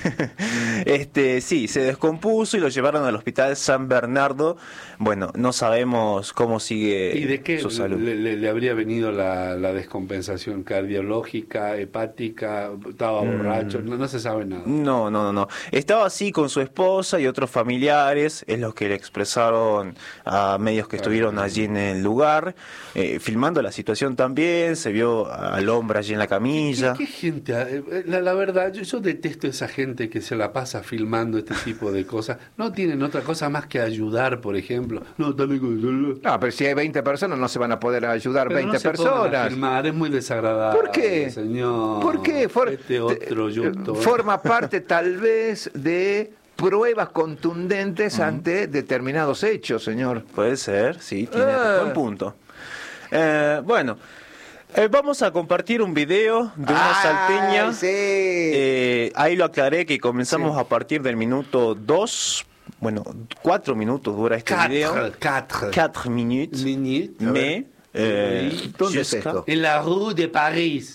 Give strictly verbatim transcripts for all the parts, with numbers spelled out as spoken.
Este, sí, se descompuso y lo llevaron al hospital San Bernardo. Bueno, no sabemos cómo sigue ¿Y de qué su salud. le, le- le habría venido la, la descompensación cardiológica, hepática? ¿Estaba borracho? Mm. No, no se sabe nada. No, no, no, no. Estaba así con su esposa y otros familiares, es lo que le expresaron a medios que estuvieron allí en el lugar, eh, filmando la situación también, se vio al hombre allí en la camilla. ¿Qué, qué gente? eh, La, la verdad, yo, yo detesto esa gente que se la pasa filmando este tipo de cosas. No tienen otra cosa más que ayudar, por ejemplo. No, también con... No, pero si hay veinte personas no se van a poder ayudar Pero veinte no se pongan a personas. filmar, es muy desagradable. ¿Por qué? Señor. ¿Por qué? For- Este otro te- yuto. forma parte tal vez de pruebas contundentes Ujú. ante determinados hechos, señor. Puede ser, sí, tiene Ah. buen punto. Eh, bueno, eh, vamos a compartir un video de una Ay, salteña. sí. Eh, ahí lo aclaré que comenzamos Sí. a partir del minuto dos. Bueno, cuatro minutos dura este video. Quatre, quatre. Quatre minutes. Minutes, a ver. Mais, eh, Oui. ¿Dónde es jusqu'à- esto? En la rue de París.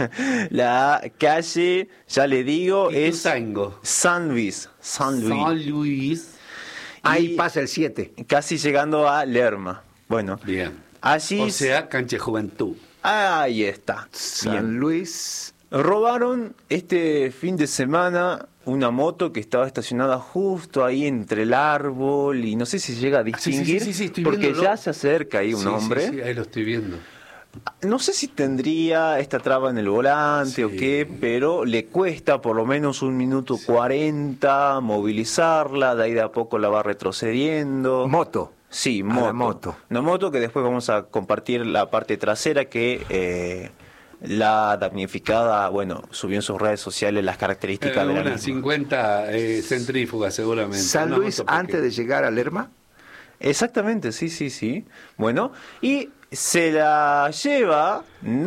La calle, ya le digo, es Ituzaingo. San Luis. San Luis. San Luis. Ahí Y pasa el siete. casi llegando a Lerma. Bueno, Bien. allí. O sea, cancha de juventud. Ahí está. San Bien. Luis. Robaron este fin de semana una moto que estaba estacionada justo ahí entre el árbol y no sé si llega a sí, sí, distinguir sí, sí, estoy porque viéndolo. ya se acerca ahí un Sí, hombre. Sí, sí, ahí lo estoy viendo. No sé si tendría esta traba en el volante Sí. o qué, pero le cuesta por lo menos un minuto cuarenta movilizarla, de ahí de a poco la va retrocediendo. Moto. Sí, A moto. la moto. Una moto que después vamos a compartir la parte trasera que eh, la damnificada, bueno, subió en sus redes sociales las características Era de la una misma. cincuenta eh, centrífugas seguramente. San Una Luis moto antes pequeña. de llegar a Lerma. Exactamente, sí, sí, sí. Bueno, y se la lleva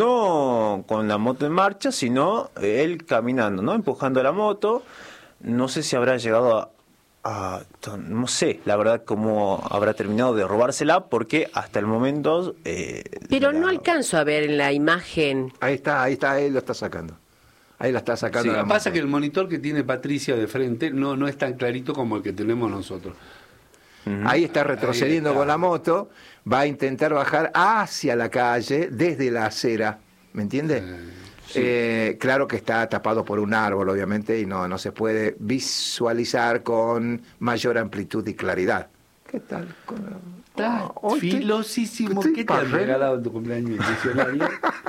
no con la moto en marcha, sino él caminando, ¿no? Empujando la moto. No sé si habrá llegado a, a- no sé, la verdad, cómo habrá terminado de robársela, porque hasta el momento... eh, Pero la- no alcanzo a ver en la imagen. Ahí está, ahí está, él lo está sacando. Ahí la está sacando. Sí, la pasa moto. que el monitor que tiene Patricia de frente no, no es tan clarito como el que tenemos nosotros. Ujú. Ahí está retrocediendo Ahí está. con la moto, va a intentar bajar hacia la calle desde la acera, ¿me entiende? Eh, sí. Eh, claro que está tapado por un árbol, obviamente, y no, no se puede visualizar con mayor amplitud y claridad. ¿Qué tal? Está Oh, hoy estoy- filosísimo. estoy ¿Qué te han parrero. regalado en tu cumpleaños el diccionario?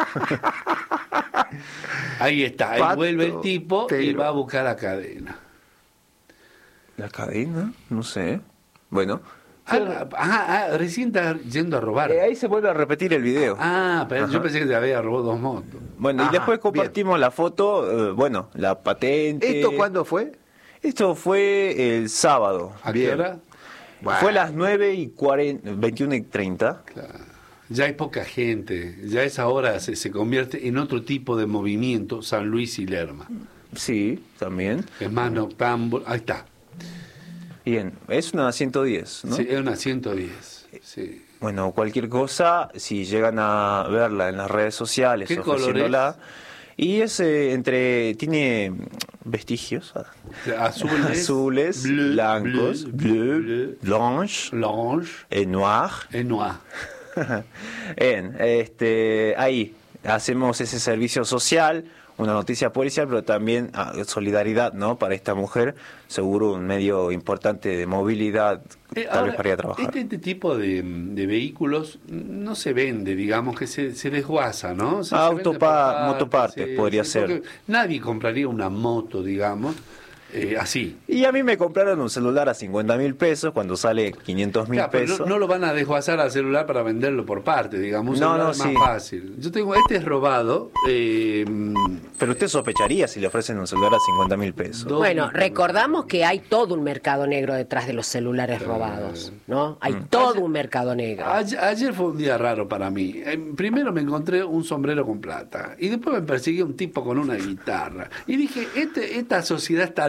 Ahí está, ahí Pato, vuelve el tipo y pero- va a buscar la cadena. ¿La cadena? No sé. Bueno, Ah, ah, ah, recién está yendo a robar. eh, ahí se vuelve a repetir el video. Ah, pero yo Ajá. pensé que te había robado dos motos. Bueno, Ajá, y después compartimos la foto, eh, bueno, la patente. ¿Esto cuándo fue? Esto fue el sábado. ¿A Bien. qué hora? Bueno, Fue a las nueve y cuarenta, veintiuno y treinta. Claro. Ya hay poca gente, ya a esa hora se, se convierte en otro tipo de movimiento, San Luis y Lerma. Sí, también. Es más noctámbulo, ahí está. Bien, es una ciento diez, ¿no? Sí, es una ciento diez. Sí. Bueno, cualquier cosa, si llegan a verla en las redes sociales, ¿Qué color ofreciéndola. Y es eh, entre, tiene vestigios ah, Azules, azules, bleu, blancos, bleu, bleu, blanche, blanche et noir. et noir. Bien, este, ahí hacemos ese servicio social, una noticia policial, pero también ah, solidaridad, ¿no? Para esta mujer, seguro un medio importante de movilidad, Eh, tal ahora, vez para ir a trabajar. Este, este tipo de, de vehículos no se vende, digamos, que se, se desguaza, ¿no? Se, se Autopa- vende por partes, motopartes, podría ser. porque nadie compraría una moto, digamos, eh, así. Y a mí me compraron un celular a cincuenta mil pesos cuando sale quinientos mil Claro, pero pesos. no, no lo van a desguazar al celular para venderlo por parte, digamos. Un No, celular no, es más sí. fácil. Yo tengo, este es robado. Eh, Pero usted sospecharía si le ofrecen un celular a cincuenta mil pesos. dos Bueno, mil- recordamos que hay todo un mercado negro detrás de los celulares robados, ¿no? Hay todo un mercado negro. Ayer, ayer fue un día raro para mí. Eh, Primero me encontré un sombrero con plata y después me persiguió un tipo con una guitarra. Y dije, este, esta sociedad está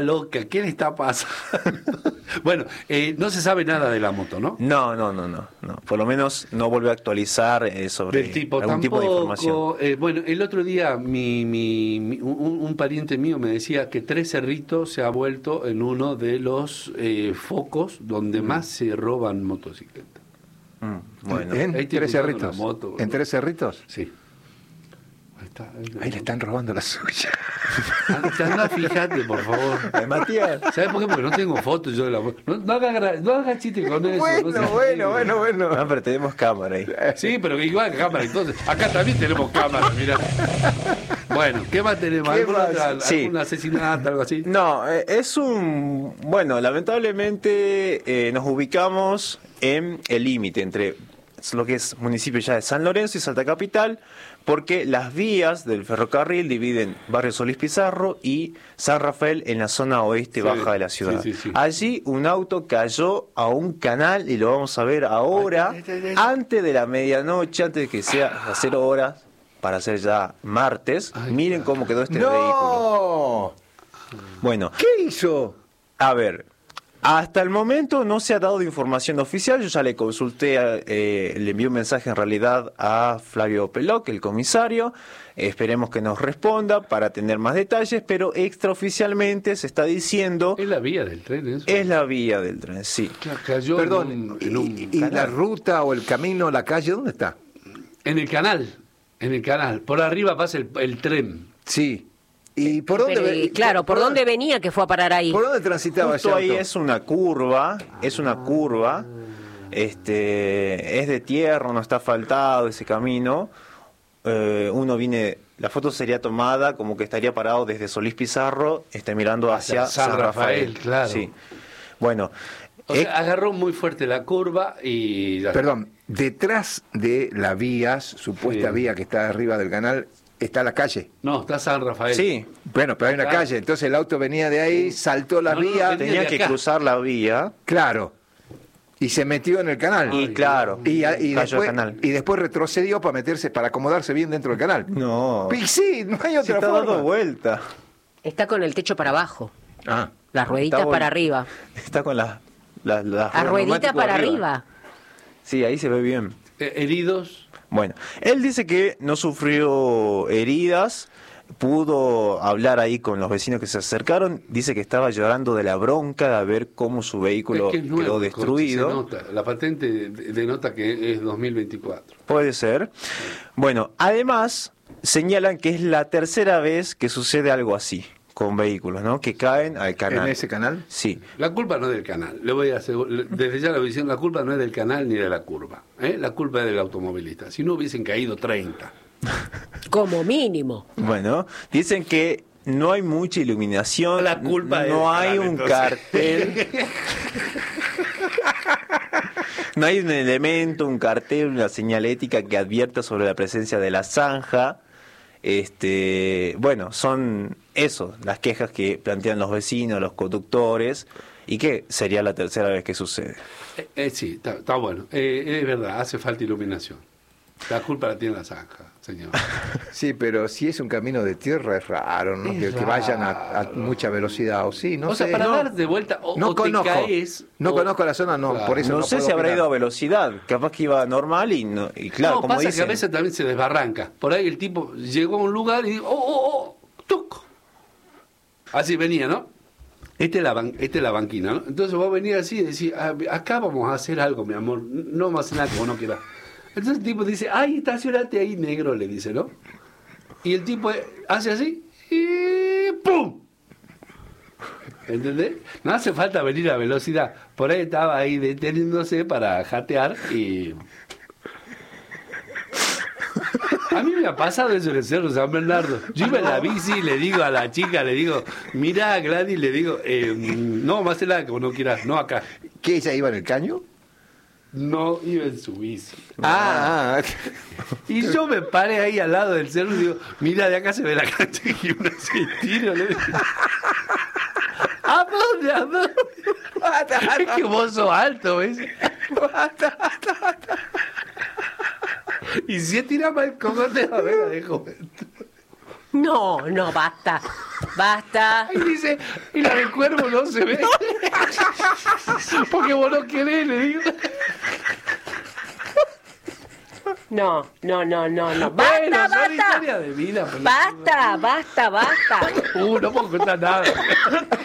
loca, ¿qué le está pasando? Bueno, eh, no se sabe nada de la moto, ¿no? No, no, no, no, no. Por lo menos no volvió a actualizar eh, sobre Del tipo, algún tampoco, tipo de información. eh, bueno, el otro día mi, mi, mi- un, un pariente mío me decía que Tres Cerritos se ha vuelto en uno de los eh, focos donde más se roban motocicletas. Mm, bueno, ¿En ahí estoy Tres cruzando Cerritos? una moto, boludo. ¿En Tres Cerritos? Sí. Ahí está. Ahí, Ahí le están robando la suya. Anda, anda, fíjate, por favor. Eh, Matías. ¿Sabes por qué? Porque no tengo fotos yo de la moto. No, no haga, gra- no haga chiste con eso. Bueno, no sea- bueno, bueno, bueno. No, pero tenemos cámara ahí. Sí, pero igual que cámara. Entonces, acá también tenemos cámara, mirá. Bueno, ¿qué más tenemos? ¿Qué ¿Alguna más? otra- Sí. algún asesinato, algo así? No, eh, es un... Bueno, lamentablemente eh, nos ubicamos en el límite entre lo que es municipio ya de San Lorenzo y Salta Capital, porque las vías del ferrocarril dividen Barrio Solís Pizarro y San Rafael en la zona oeste Sí, baja de la ciudad. sí, sí, sí. Allí un auto cayó a un canal y lo vamos a ver ahora, Ay, ay, ay, ay. antes de la medianoche, antes de que sea las cero horas, para ser ya martes. Ay, Miren cómo quedó este vehículo. ¡No! Bueno, ¿Qué hizo? a ver, hasta el momento no se ha dado información oficial. Yo ya le consulté, eh, le envié un mensaje en realidad a Flavio Peloc, el comisario. Eh, esperemos que nos responda para tener más detalles, pero extraoficialmente se está diciendo Es la vía del tren, eso. es la vía del tren, sí. Ca- Cayó Perdón, en un, ¿y, en un y la canal. ruta o el camino, la calle, dónde está? En el canal. En el canal. Por arriba pasa el, el tren. Sí. ¿Y por dónde? Pero, ve- y claro, ¿por dónde venía que fue a parar ahí? ¿Por dónde transitaba ese Justo ahí auto? es una curva, es una curva, este, es de tierra, no está asfaltado ese camino. Eh, uno viene, la foto sería tomada como que estaría parado desde Solís Pizarro, este, mirando hacia, Hacia San San Rafael. Rafael, claro. Sí. Bueno, O eh, sea, agarró muy fuerte la curva y... ya- Perdón, detrás de la vía, supuesta Sí. vía que está arriba del canal, está la calle. No, está San Rafael. sí, Bueno, pero hay una Claro. calle, entonces el auto venía de ahí, saltó la No, no, vía, venía tenía de que acá. cruzar la vía claro, y se metió en el canal. y claro, Y, a- y cayó después, al canal. y después retrocedió para meterse, para acomodarse bien dentro del canal. No, Y sí, no hay se otra está forma. dando vuelta. Está con el techo para abajo, Ah, las rueditas Está para vol- arriba. Está con las las las La ruedas ruedita neumáticos para arriba. Sí, ahí se ve bien. Eh, heridos. Bueno, él dice que no sufrió heridas, pudo hablar ahí con los vecinos que se acercaron, dice que estaba llorando de la bronca de ver cómo su vehículo Es que es nuevo quedó el coche, destruido. se nota. La patente de- denota que es dos mil veinticuatro. Puede ser. Bueno, además señalan que es la tercera vez que sucede algo así con vehículos, ¿no? Que caen al canal. ¿en ese canal? Sí. La culpa no es del canal. Le voy a asegurar, desde ya la visión, la culpa no es del canal ni de la curva. ¿eh? La culpa es del automovilista. Si no hubiesen caído treinta. Como mínimo. Bueno, dicen que no hay mucha iluminación, La culpa es no del hay canal, un entonces. cartel. No hay un elemento, un cartel, una señalética que advierta sobre la presencia de la zanja. Este, bueno, son eso, las quejas que plantean los vecinos, los conductores, y que sería la tercera vez que sucede. Eh, eh, sí, está, está bueno. Eh, es verdad, hace falta iluminación. La culpa la tiene la zanja, señor. Sí, pero si es un camino de tierra es raro, ¿no? Es Que, que vayan a, a raro. mucha velocidad, o sí, no o sé. sea, para no, dar de vuelta o, no o te conozco, caes... no o- conozco la zona, no, Claro. por eso No, no, sé puedo si habrá opinar. ido a velocidad, capaz que iba normal y, no, y claro, no, como pasa que a dicen, veces también se desbarranca. Por ahí el tipo llegó a un lugar y dijo, oh, oh, oh, tuc. Así venía, ¿no? Esta es la, ban- esta es la banquina, ¿no? Entonces vos venías así y decís, "Ah, acá vamos a hacer algo, mi amor. No vamos a hacer nada que vos no quieras. Entonces el tipo dice, ay, estacionate ahí, negro, le dice, ¿no? Y el tipo hace así y ¡pum! ¿Entendés? No hace falta venir a velocidad. Por ahí estaba ahí deteniéndose para jatear y... A mí me ha pasado eso en el Cerro San Bernardo. Yo iba en la bici y le digo a la chica, le digo, mirá, Gladys, le digo, eh, no, más nada que vos no quieras, no acá. ¿Qué, ella iba en el caño? No iba en su bici. Ah, ah, Y yo me paré ahí al lado del cerro y digo, mira, de acá se ve la cancha de gimnasia y tiro. Le digo, ¿a dónde? ¿A dónde? Es que vos sos alto, ¿ves? Y si tiraba el cogote, a ver, de juventud. No, no, basta. Basta. Y dice, y la del cuervo no se ve. Porque vos no querés, le digo. No, no, no, no, no. Basta, Bueno, son basta. historias de vida, pero- Basta, basta, basta. Uh, no puedo contar nada.